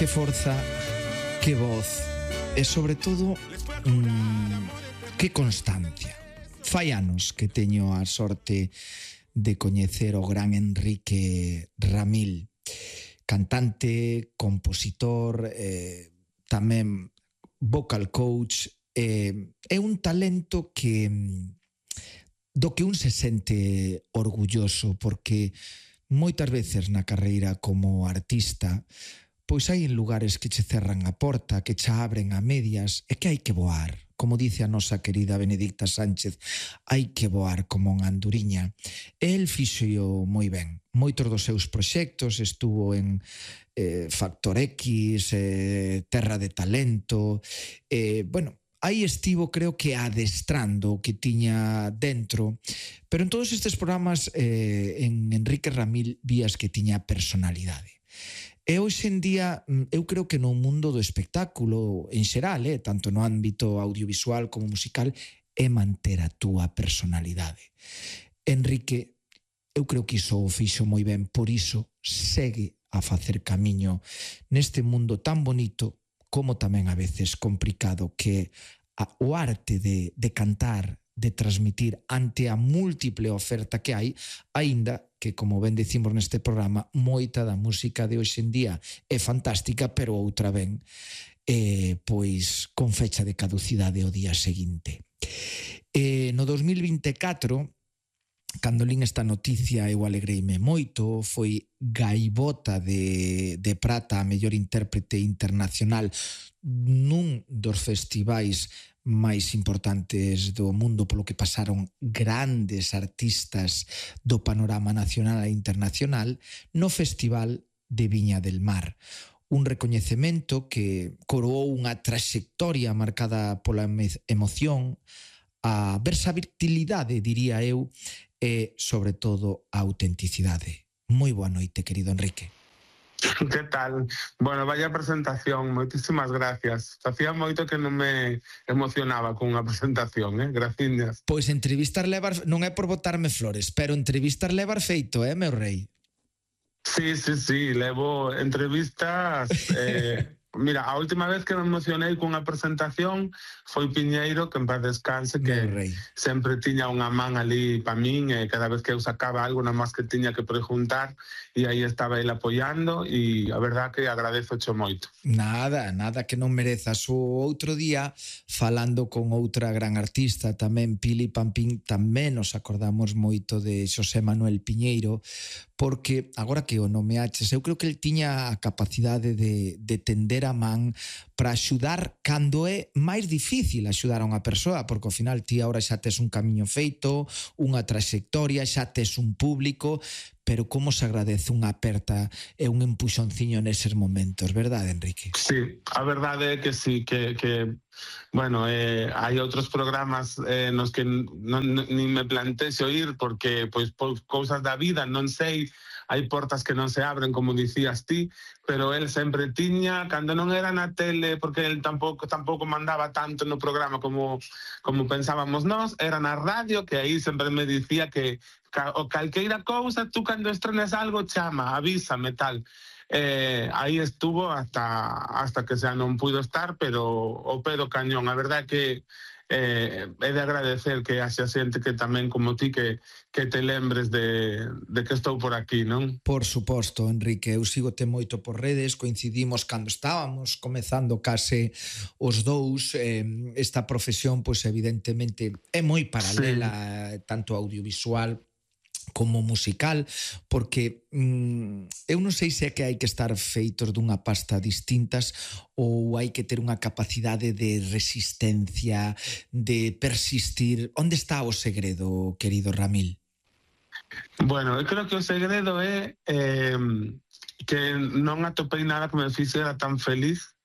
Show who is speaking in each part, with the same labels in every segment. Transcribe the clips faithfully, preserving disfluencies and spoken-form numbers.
Speaker 1: que forza, que voz e sobre todo mmm, que constancia. Fai anos que teño a sorte de coñecer o gran Enrique Ramil, cantante, compositor, eh, tamén vocal coach, eh, é un talento que do que un se sente orgulloso, porque moitas veces na carreira como artista pois hai lugares que che cerran a porta, que che abren a medias e que hai que voar. Como dice a nosa querida Benedicta Sánchez, hai que voar como unha anduriña. El fixo moi ben. Moitos dos seus proxectos, estuvo en eh, Factor X, eh, Terra de Talento, eh, bueno, aí estivo, creo que adestrando o que tiña dentro, pero en todos estes programas eh, en Enrique Ramil vías que tiña personalidade. E hoxe en día, eu creo que no mundo do espectáculo en xeral, eh, tanto no ámbito audiovisual como musical, é manter a túa personalidade. Enrique, eu creo que iso o fixo moi ben, por iso segue a facer camiño neste mundo tan bonito como tamén a veces complicado, que a, o arte de, de cantar, de transmitir ante a múltiple oferta que hai, aínda que, como ben decimos neste programa, moita da música de hoxe en día é fantástica, pero outra ben, eh, pois con fecha de caducidade o día seguinte. Eh, no dos mil vinte e catro, cando lín esta noticia, eu alegreime moito, foi gaivota de, de prata a mellor intérprete internacional nun dos festivais máis importantes do mundo, polo que pasaron grandes artistas do panorama nacional e internacional no Festival de Viña del Mar. Un recoñecemento que coroou unha traxectoria marcada pola emoción, a versatilidade, diría eu, e, sobre todo, a autenticidade. Moi boa noite, querido Enrique.
Speaker 2: Que tal? Bueno, vaya presentación, moitísimas gracias. Facía moito que non me emocionaba con unha presentación, eh? Graciñas.
Speaker 1: Pois entrevistar levar, non é por botarme flores, pero entrevistar levar feito, eh, meu rei?
Speaker 2: Sí, sí, sí, levo entrevistas... Eh... Mira, a última vez que me emocionei cunha presentación foi Piñeiro, que en paz descanse, que sempre tiña unha man ali pa min, e cada vez que eu sacaba algo, nada máis que tiña que preguntar, e aí estaba ele apoiando, e a verdad que agradezo cho moito.
Speaker 1: Nada, nada que non merezas. O outro día, falando con outra gran artista, tamén Pili Pampín, tamén nos acordamos moito de Xosé Manuel Piñeiro, porque agora que o nomeaches, eu creo que el tiña a capacidade de, de tender a man para axudar cando é máis difícil axudar a unha persoa, porque ao final ti agora xa tes un camiño feito, unha traxectoria, xa tes un público, pero como se agradece unha aperta e un empuxonciño neses momentos, verdade, Enrique?
Speaker 2: Sí, a verdade é que sí, que, que bueno, eh, hai outros programas eh, nos que non, nin me plantexo ir porque, pois, por cousas da vida, non sei, hai portas que non se abren, como dicías ti, pero el sempre tiña, cando non era na tele, porque el tampouco tampouco mandaba tanto no programa como, como pensábamos nós, era na radio, que aí sempre me dicía que o calqueira cousa, tú cando estrenes algo, chama, avísame, tal. Eh, aí estuvo hasta, hasta que xa non puido estar, pero o pedo cañón. A verdade é que eh, é de agradecer que haxa xente que tamén como ti que, que te lembres de, de que estou por aquí, non?
Speaker 1: Por suposto, Enrique, eu sigote moito por redes, coincidimos cando estábamos comezando case os dous, eh, esta profesión, pois evidentemente é moi paralela, sí, tanto audiovisual como musical, porque mm, eu non sei se é que hai que estar feitos dunha pasta distintas ou hai que ter unha capacidade de resistencia, de persistir. Onde está o segredo, querido Ramil?
Speaker 2: Bueno, eu creo que o segredo é eh, que non atopei nada que me fixera tan feliz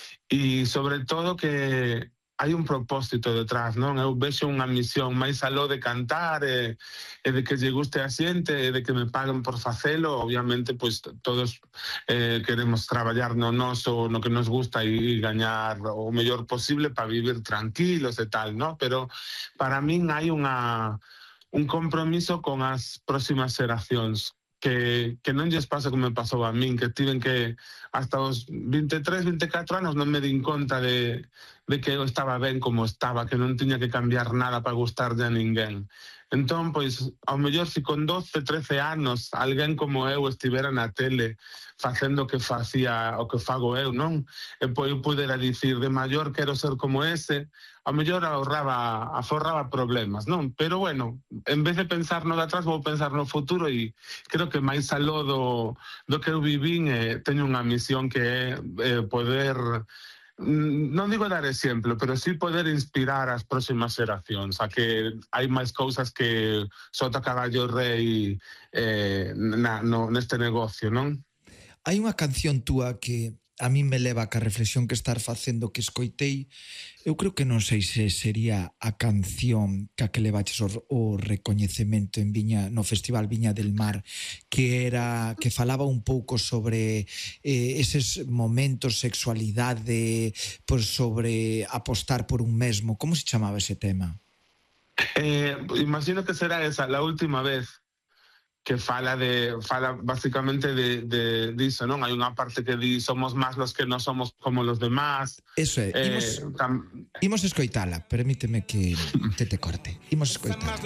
Speaker 2: e sobre todo que hai un propósito detrás, non? Eu vexo unha misión máis aló de cantar e, e de que lle guste a xente e de que me paguen por facelo. Obviamente, pois todos eh, queremos traballar no noso, no que nos gusta e gañar o mellor posible para vivir tranquilos e tal, non? Pero para min hai unha un compromiso con as próximas xeracións. que, que non lles pasa como me pasou a min, que tiven que hasta os vinte e tres, vinte e catro anos non me din conta de, de que eu estaba ben como estaba, que non tiña que cambiar nada para gustarlle a ninguén. Entón, pois, ao mellor se con doce, trece anos alguén como eu estivera na tele facendo o que facía, o que fago eu, non? E pois eu pudera dicir, de maior quero ser como ese, ao mellor ahorraba, aforraba problemas, non? Pero, bueno, en vez de pensar no de atrás, vou pensar no futuro e creo que máis aló do, do que eu vivín, eh, teño unha misión que é eh, poder, non digo dar exemplo, pero sí poder inspirar as próximas xeracións a que hai máis cousas que sota caballo rei eh, na, no, neste negocio, non?
Speaker 1: Hai unha canción túa que a mí me leva ca reflexión que estar facendo que escoitei. Eu creo que non sei se sería a canción que a que levaches o, o recoñecemento en Viña, no Festival Viña del Mar, que era que falaba un pouco sobre eh, eses momentos, sexualidade, por sobre apostar por un mesmo. Como se chamaba ese tema?
Speaker 2: Eh, imagino que será esa, la última vez, que fala de fala básicamente de, de diso, non? Hai unha parte que di somos máis los que non somos como los demás.
Speaker 1: Eso é, imos,
Speaker 2: eh, tam...
Speaker 1: imos escoitala, permíteme que te te corte. Imos escoitala.